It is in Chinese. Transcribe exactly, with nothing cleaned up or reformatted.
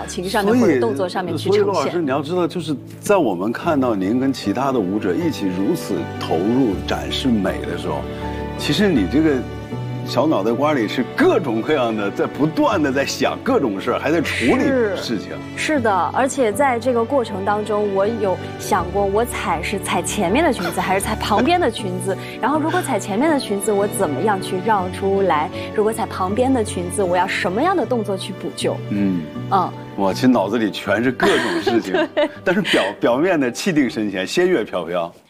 情上面或者动作上面去呈现。 所以，罗老师，你要知道，就是在我们看到您跟其他的舞者一起如此投入展示美的时候，其实你这个小脑袋瓜里是各种各样的，在不断的在想各种事儿，还在处理事情。 是, 是的，而且在这个过程当中，我有想过，我踩是踩前面的裙子，还是踩旁边的裙子？然后如果踩前面的裙子，我怎么样去绕出来？如果踩旁边的裙子，我要什么样的动作去补救？嗯嗯， 我其实脑子里全是各种事情，但是表表面的气定神闲，仙乐飘飘。